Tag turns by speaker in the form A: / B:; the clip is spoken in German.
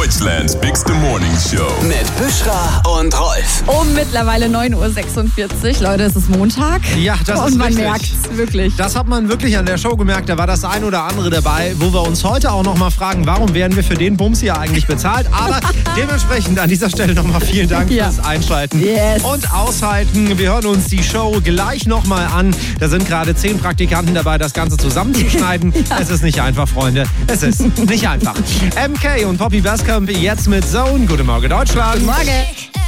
A: Deutschlands bigste Morning Show.
B: Mit Büschra und Rolf.
C: Mittlerweile 9.46 Uhr. Leute, es ist Montag.
D: Ja, das
C: und
D: ist
C: man
D: richtig.
C: merkt's wirklich.
D: Das hat man wirklich an der Show gemerkt. Da war das ein oder andere dabei, wo wir uns heute auch nochmal fragen, warum werden wir für den Bums hier eigentlich bezahlt? Aber dementsprechend an dieser Stelle nochmal vielen Dank fürs Einschalten und Aushalten. Wir hören uns die Show gleich nochmal an. Da sind gerade 10 Praktikanten dabei, das Ganze zusammenzuschneiden. Es ist nicht einfach, Freunde. Es ist nicht einfach. MK und Poppy Bascomb jetzt mit Zone. Guten Morgen, Deutschland.
C: Guten Morgen.